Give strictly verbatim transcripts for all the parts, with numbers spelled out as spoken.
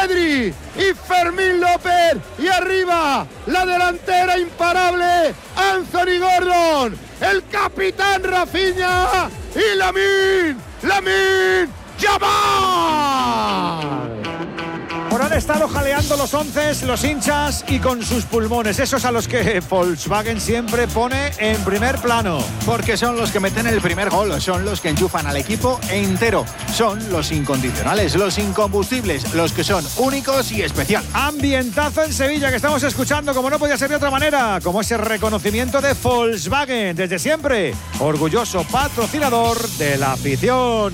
Pedri y Fermín López, y arriba la delantera imparable Anthony Gordon, el capitán Rafinha y Lamine, Lamine Yamal. Por ahora están jaleando los once, los hinchas y con sus pulmones, esos a los que Volkswagen siempre pone en primer plano. Porque son los que meten el primer gol, son los que enchufan al equipo entero, son los incondicionales, los incombustibles, los que son únicos y especial. Ambientazo en Sevilla que estamos escuchando como no podía ser de otra manera, como ese reconocimiento de Volkswagen, desde siempre, orgulloso patrocinador de la afición.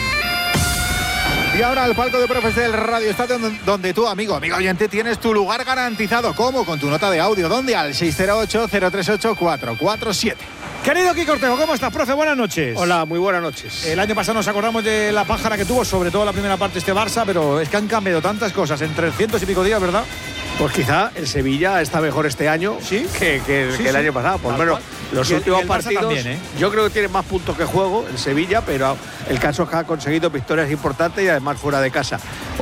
Y ahora al palco de profes del Radio Estadio, donde tú, amigo, amigo oyente, tienes tu lugar garantizado. ¿Cómo? Con tu nota de audio. ¿Dónde? Al seis cero ocho, cero tres ocho, cuatro cuatro siete. Querido Kiko Ortego, ¿cómo estás, profe? Buenas noches. Hola, muy buenas noches. El año pasado nos acordamos de la pájara que tuvo, sobre todo la primera parte este Barça, pero es que han cambiado tantas cosas en trescientos y pico días, ¿verdad? Pues quizá el Sevilla está mejor este año ¿Sí? que, que, sí, que el sí. año pasado. Por lo menos los y el, últimos y el partidos. También, ¿eh? Yo creo que tiene más puntos que juego el Sevilla, pero el caso es que ha conseguido victorias importantes y además fuera de casa.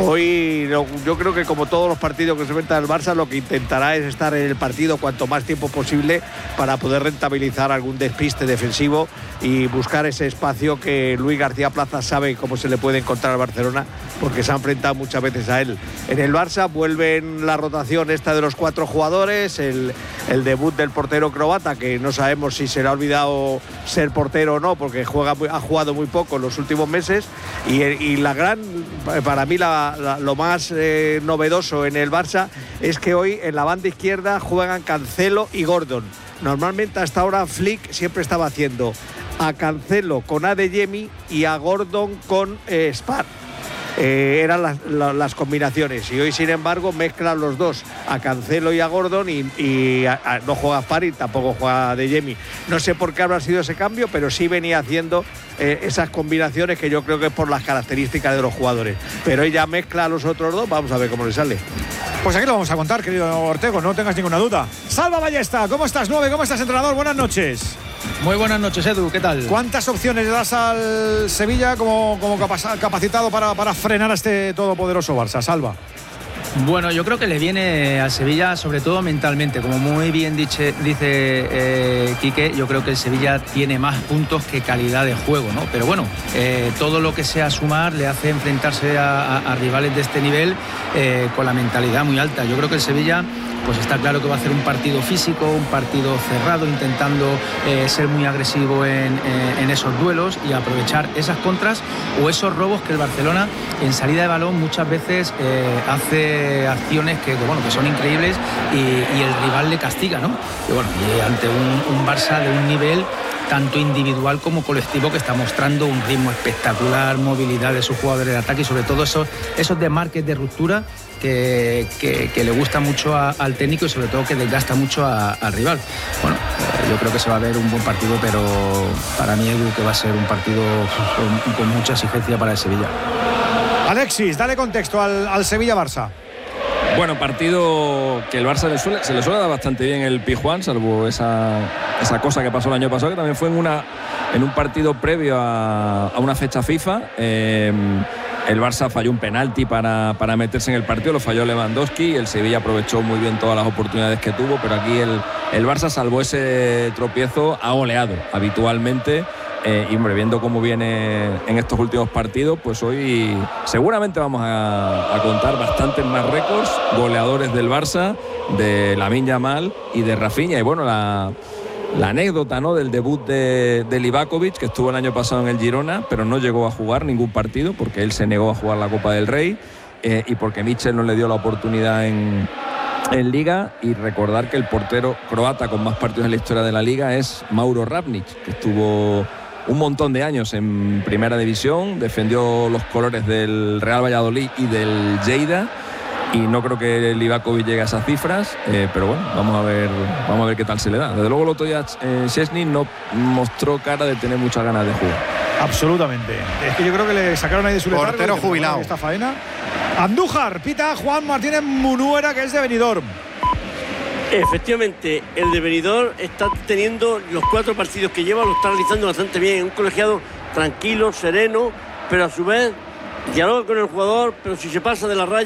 Hoy yo creo que como todos los partidos que se enfrentan el Barça, lo que intentará es estar en el partido cuanto más tiempo posible para poder rentabilizar algún despiste defensivo y buscar ese espacio que Luis García Plaza sabe cómo se le puede encontrar al Barcelona, porque se ha enfrentado muchas veces a él. En el Barça vuelven la rotación esta de los cuatro jugadores, el, el debut del portero croata, que no sabemos si se le ha olvidado ser portero o no, porque juega, ha jugado muy poco en los últimos meses, y, y la gran, para mí la, la, lo más eh, novedoso en el Barça es que hoy en la banda izquierda juegan Cancelo y Gordon. Normalmente hasta ahora Flick siempre estaba haciendo a Cancelo con Adeyemi y a Gordon con eh, Spar. Eh, eran las, las, las combinaciones, y hoy sin embargo mezclan los dos, a Cancelo y a Gordon, y, y a, a, no juega Spar y tampoco juega Adeyemi. No sé por qué habrá sido ese cambio, pero sí venía haciendo eh, esas combinaciones, que yo creo que es por las características de los jugadores, pero ella mezcla a los otros dos. Vamos a ver cómo le sale. Pues aquí lo vamos a contar, querido Ortego, no tengas ninguna duda. Salva Ballesta, ¿cómo estás, nueve? ¿Cómo estás, entrenador? Buenas noches. Muy buenas noches, Edu, ¿qué tal? ¿Cuántas opciones le das al Sevilla como, como capacitado para, para frenar a este todopoderoso Barça? Salva. Bueno, yo creo que le viene al Sevilla sobre todo mentalmente, como muy bien dice, dice eh, Quique. Yo creo que el Sevilla tiene más puntos que calidad de juego, ¿no? Pero bueno, eh, todo lo que sea sumar le hace enfrentarse a, a, a rivales de este nivel eh, con la mentalidad muy alta. Yo creo que el Sevilla, pues está claro que va a hacer un partido físico, un partido cerrado, intentando eh, ser muy agresivo en, eh, en esos duelos y aprovechar esas contras o esos robos que el Barcelona en salida de balón muchas veces eh, hace acciones que, que, bueno, que son increíbles y, y el rival le castiga, ¿no? Y bueno, y ante un, un Barça de un nivel tanto individual como colectivo que está mostrando un ritmo espectacular, movilidad de sus jugadores de ataque y sobre todo esos, esos desmarques de ruptura que, que, que le gusta mucho a, al técnico y sobre todo que desgasta mucho a, al rival. Bueno, eh, yo creo que se va a ver un buen partido, pero para mí Edu, que va a ser un partido con, con mucha exigencia para el Sevilla. Alexis, dale contexto al, al Sevilla-Barça. Bueno, partido que el Barça le suele, se le suele dar bastante bien el Pizjuán, salvo esa, esa cosa que pasó el año pasado, que también fue en, una, en un partido previo a, a una fecha FIFA. Eh, el Barça falló un penalti para, para meterse en el partido, lo falló Lewandowski, y el Sevilla aprovechó muy bien todas las oportunidades que tuvo, pero aquí el, el Barça salvó ese tropiezo, ha goleado habitualmente. Eh, y hombre, viendo cómo viene en estos últimos partidos, pues hoy seguramente vamos a, a contar bastantes más récords, goleadores del Barça, de Lamine Yamal y de Rafinha. Y bueno, la, la anécdota, ¿no?, del debut de, de Livakovic, que estuvo el año pasado en el Girona, pero no llegó a jugar ningún partido porque él se negó a jugar la Copa del Rey eh, y porque Michel no le dio la oportunidad en, en Liga. Y recordar que el portero croata con más partidos en la historia de la Liga es Mauro Rapnic, que estuvo un montón de años en Primera División, defendió los colores del Real Valladolid y del Lleida, y no creo que Livakovic llegue a esas cifras, eh, pero bueno, vamos a ver vamos a ver qué tal se le da. Desde luego el otro día eh, Szczęsny no mostró cara de tener muchas ganas de jugar. Absolutamente. Es que yo creo que le sacaron ahí de su letargo. Portero jubilado. Esta faena. Andújar, pita Juan Martínez Munuera, que es de Benidorm. Efectivamente, el de Benidorm está teniendo los cuatro partidos que lleva, lo está realizando bastante bien. Un colegiado tranquilo, sereno, pero a su vez dialoga con el jugador, pero si se pasa de la raya